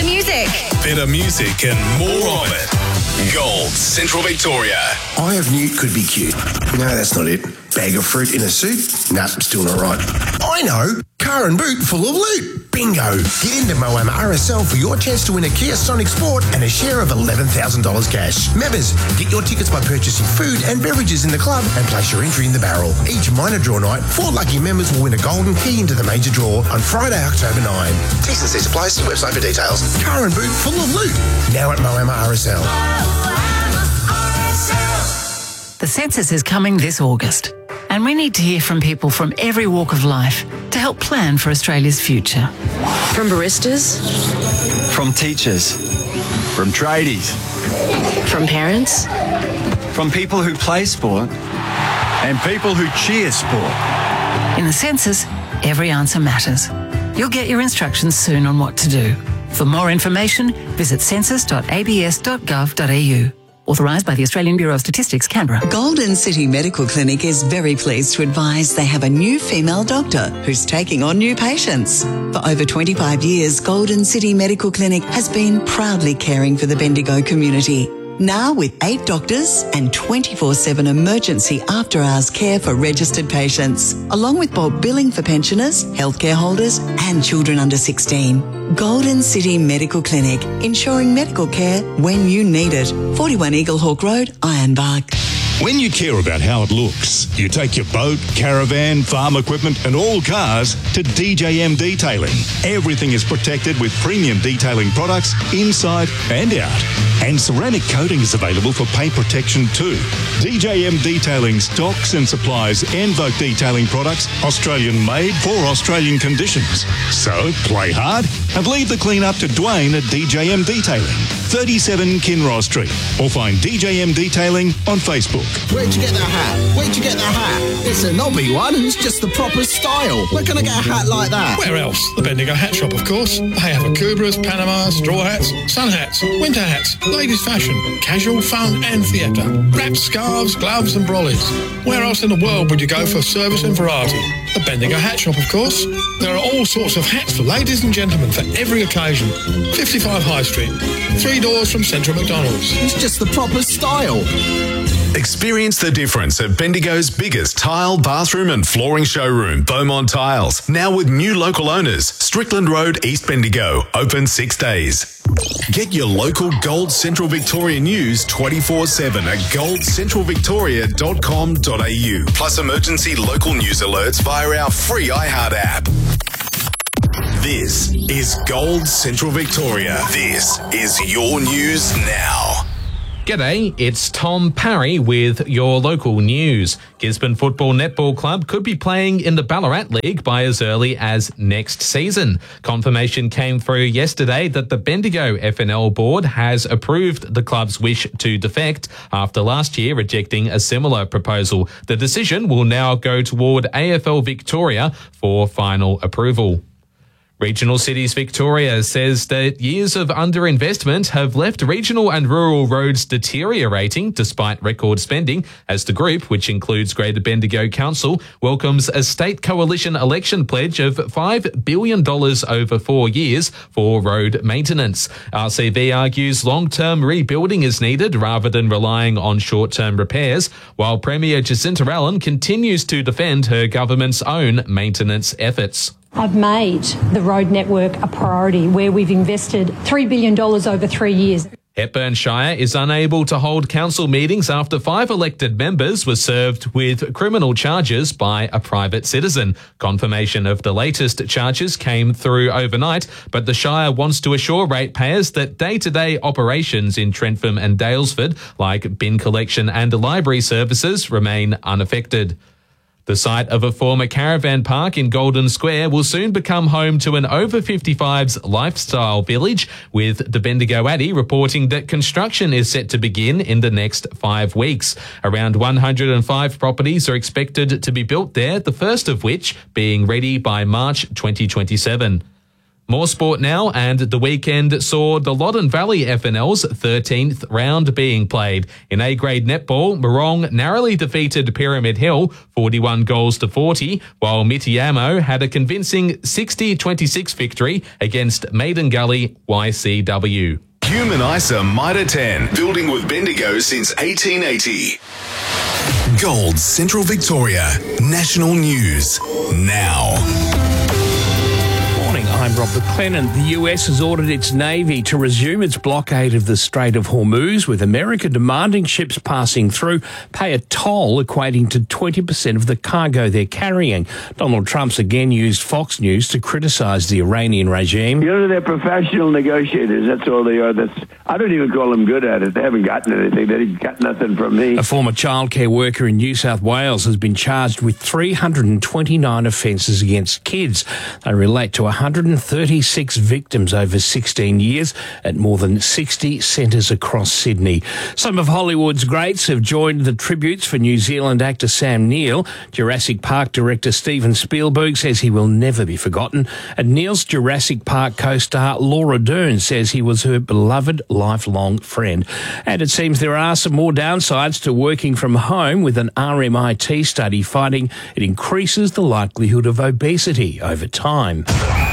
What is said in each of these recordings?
Better music. Better music and more of it. Gold Central Victoria. Eye of newt could be cute. No, that's not it. Bag of fruit in a suit? Nah, still not right. I know. Car and boot full of loot. Bingo. Get into Moama RSL for your chance to win a Kia Sonic Sport and a share of $11,000 cash. Members, get your tickets by purchasing food and beverages in the club and place your entry in the barrel. Each minor draw night, 4 lucky members will win a golden key into the major draw on Friday, October 9. T's and C's apply. See website for details. Car and boot full of loot. Now at Moama RSL. The census is coming this August, and we need to hear from people from every walk of life to help plan for Australia's future. From baristas, from teachers, from tradies, from parents, from people who play sport and people who cheer sport. In the census, every answer matters. You'll get your instructions soon on what to do. For more information, visit census.abs.gov.au. Authorised by the Australian Bureau of Statistics, Canberra. Golden City Medical Clinic is very pleased to advise they have a new female doctor who's taking on new patients. For over 25 years, Golden City Medical Clinic has been proudly caring for the Bendigo community. Now with 8 doctors and 24/7 emergency after-hours care for registered patients, along with bulk billing for pensioners, healthcare holders and children under 16. Golden City Medical Clinic, ensuring medical care when you need it. 41 Eaglehawk Road, Ironbark. When you care about how it looks, you take your boat, caravan, farm equipment and all cars to DJM Detailing. Everything is protected with premium detailing products inside and out. And ceramic coating is available for paint protection too. DJM Detailing stocks and supplies Envoke detailing products, Australian made for Australian conditions. So play hard and leave the clean up to Dwayne at DJM Detailing, 37 Kinross Street, or find DJM Detailing on Facebook. Where'd you get that hat? Where'd you get that hat? It's a knobby one and it's just the proper style. Where can I get a hat like that? Where else? The Bendigo Hat Shop, of course. They have Akubras, Panamas, straw hats, sun hats, winter hats, ladies' fashion, casual, fun and theatre, wraps, scarves, gloves and brollies. Where else in the world would you go for service and variety? The Bendigo Hat Shop, of course. There are all sorts of hats for ladies and gentlemen for every occasion. 55 High Street, 3 doors from Central McDonald's. It's just the proper style. Experience the difference at Bendigo's biggest tile, bathroom and flooring showroom, Beaumont Tiles. Now with new local owners, Strickland Road, East Bendigo. Open 6 days. Get your local Gold Central Victoria news 24/7 at goldcentralvictoria.com.au. Plus emergency local news alerts via our free iHeart app. This is Gold Central Victoria. This is your news now. G'day, it's Tom Parry with your local news. Gisborne Football Netball Club could be playing in the Ballarat League by as early as next season. Confirmation came through yesterday that the Bendigo FNL board has approved the club's wish to defect after last year rejecting a similar proposal. The decision will now go toward AFL Victoria for final approval. Regional Cities Victoria says that years of underinvestment have left regional and rural roads deteriorating despite record spending, as the group, which includes Greater Bendigo Council, welcomes a state coalition election pledge of $5 billion over 4 years for road maintenance. RCV argues long-term rebuilding is needed rather than relying on short-term repairs, while Premier Jacinta Allen continues to defend her government's own maintenance efforts. I've made the road network a priority where we've invested $3 billion over 3 years. Hepburn Shire is unable to hold council meetings after 5 elected members were served with criminal charges by a private citizen. Confirmation of the latest charges came through overnight, but the Shire wants to assure ratepayers that day-to-day operations in Trentham and Daylesford, like bin collection and library services, remain unaffected. The site of a former caravan park in Golden Square will soon become home to an over-55s lifestyle village, with the Bendigo Addy reporting that construction is set to begin in the next 5 weeks. Around 105 properties are expected to be built there, the first of which being ready by March 2027. More sport now, and the weekend saw the Loddon Valley FNL's 13th round being played. In A-grade netball, Morong narrowly defeated Pyramid Hill 41 goals to 40, while Mitiamo had a convincing 60-26 victory against Maiden Gully YCW. Human ISA Mitre 10, building with Bendigo since 1880. Gold Central Victoria, national news now. I'm Rob McLennan. The US has ordered its Navy to resume its blockade of the Strait of Hormuz, with America demanding ships passing through pay a toll equating to 20% of the cargo they're carrying. Donald Trump's again used Fox News to criticise the Iranian regime. They're professional negotiators. That's all they are. I don't even call them good at it. They haven't gotten anything. They didn't got nothing from me. A former childcare worker in New South Wales has been charged with 329 offences against kids. They relate to 136 victims over 16 years at more than 60 centres across Sydney. Some of Hollywood's greats have joined the tributes for New Zealand actor Sam Neill. Jurassic Park director Steven Spielberg says he will never be forgotten. And Neill's Jurassic Park co-star Laura Dern says he was her beloved lifelong friend. And it seems there are some more downsides to working from home, with an RMIT study finding it increases the likelihood of obesity over time.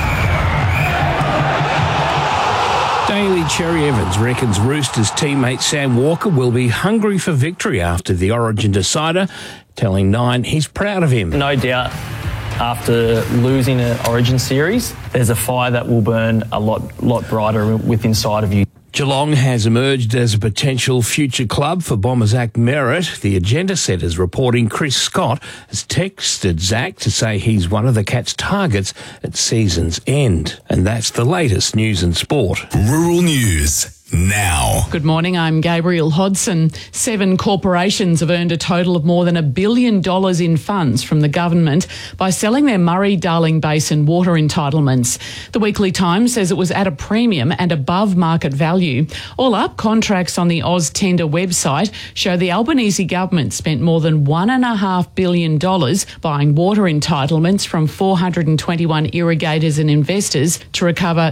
Daily Cherry Evans reckons Roosters teammate Sam Walker will be hungry for victory after the Origin decider, telling Nine he's proud of him. No doubt, after losing an Origin series, there's a fire that will burn a lot brighter within inside of you. Geelong has emerged as a potential future club for bomber Zach Merritt. The Agenda Centre's reporting Chris Scott has texted Zach to say he's one of the Cats' targets at season's end. And that's the latest news and sport. Rural News now. Good morning, I'm Gabriel Hodson. 7 corporations have earned a total of more than $1 billion in funds from the government by selling their Murray-Darling Basin water entitlements. The Weekly Times says it was at a premium and above market value. All up, contracts on the AusTender website show the Albanese government spent more than $1.5 billion buying water entitlements from 421 irrigators and investors to recover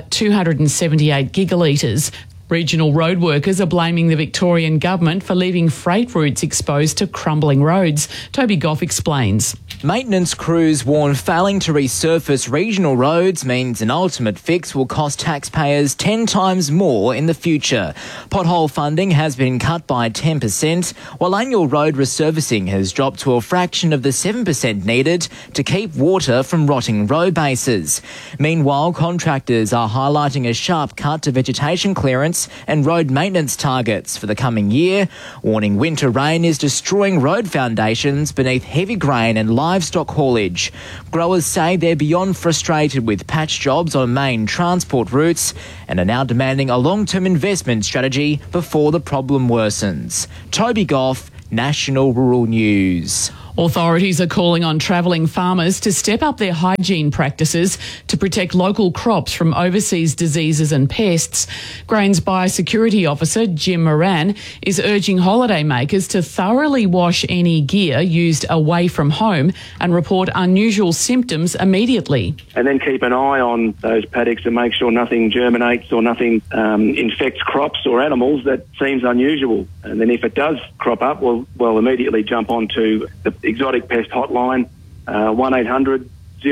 278 gigalitres. Regional road workers are blaming the Victorian government for leaving freight routes exposed to crumbling roads. Toby Goff explains. Maintenance crews warn failing to resurface regional roads means an ultimate fix will cost taxpayers 10 times more in the future. Pothole funding has been cut by 10%, while annual road resurfacing has dropped to a fraction of the 7% needed to keep water from rotting road bases. Meanwhile, contractors are highlighting a sharp cut to vegetation clearance and road maintenance targets for the coming year, warning winter rain is destroying road foundations beneath heavy grain and livestock haulage. Growers say they're beyond frustrated with patch jobs on main transport routes and are now demanding a long-term investment strategy before the problem worsens. Toby Goff, National Rural News. Authorities are calling on travelling farmers to step up their hygiene practices to protect local crops from overseas diseases and pests. Grains Biosecurity Officer Jim Moran is urging holidaymakers to thoroughly wash any gear used away from home and report unusual symptoms immediately. And then keep an eye on those paddocks and make sure nothing germinates or nothing infects crops or animals that seems unusual. And then if it does crop up, we'll immediately jump onto the Exotic Pest Hotline, 1800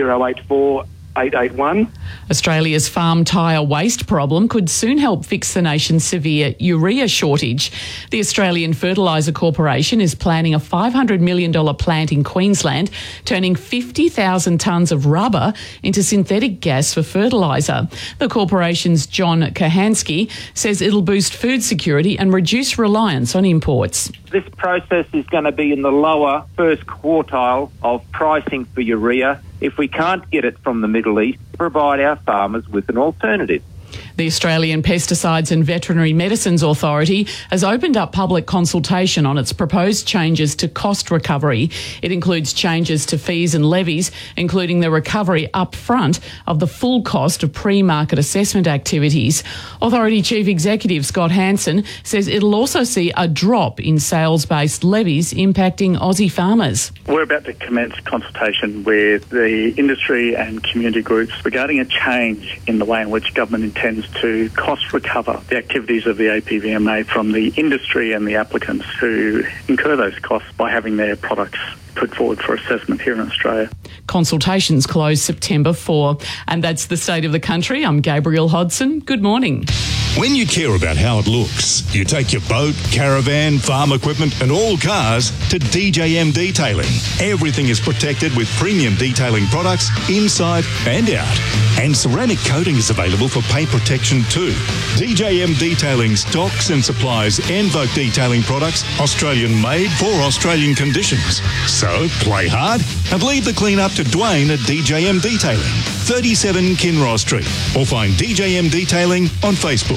084 881. Australia's farm tyre waste problem could soon help fix the nation's severe urea shortage. The Australian Fertiliser Corporation is planning a $500 million plant in Queensland, turning 50,000 tonnes of rubber into synthetic gas for fertiliser. The corporation's John Kahansky says it'll boost food security and reduce reliance on imports. This process is going to be in the lower first quartile of pricing for urea if we can't get it from the Middle East, provide our farmers with an alternative. The Australian Pesticides and Veterinary Medicines Authority has opened up public consultation on its proposed changes to cost recovery. It includes changes to fees and levies, including the recovery up front of the full cost of pre-market assessment activities. Authority Chief Executive Scott Hansen says it'll also see a drop in sales-based levies impacting Aussie farmers. We're about to commence consultation with the industry and community groups regarding a change in the way in which government intends to cost recover the activities of the APVMA from the industry and the applicants who incur those costs by having their products put forward for assessment here in Australia. Consultations close September 4. And that's the state of the country. I'm Gabrielle Hodson. Good morning. When you care about how it looks, you take your boat, caravan, farm equipment and all cars to DJM Detailing. Everything is protected with premium detailing products inside and out. And ceramic coating is available for paint protection too. DJM Detailing stocks and supplies Envoke detailing products, Australian made for Australian conditions. So play hard and leave the clean up to Dwayne at DJM Detailing, 37 Kinross Street, or find DJM Detailing on Facebook.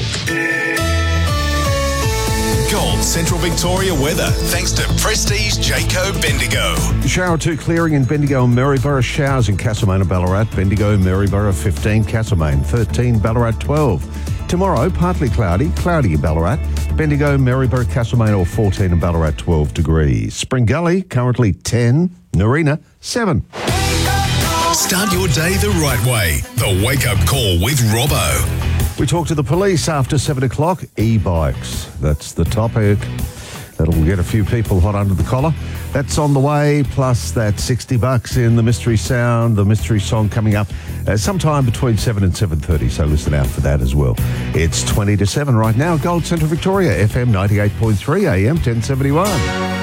Gold Central Victoria weather, thanks to Prestige Jayco Bendigo. Shower or two clearing in Bendigo and Maryborough. Showers in Castlemaine and Ballarat. Bendigo, Maryborough 15, Castlemaine 13, Ballarat 12. Tomorrow, partly cloudy in Ballarat. Bendigo, Maryborough, Castlemaine all 14 and Ballarat 12 degrees. Spring Gully currently 10, Narina 7. Start your day the right way. The Wake Up Call with Robbo. We talk to the police after 7 o'clock. E-bikes, that's the topic. That'll get a few people hot under the collar. That's on the way, plus that $60 in the mystery sound, the mystery song coming up sometime between 7 and 7:30, so listen out for that as well. It's 20 to 7 right now. Gold Central Victoria, FM 98.3, AM 1071.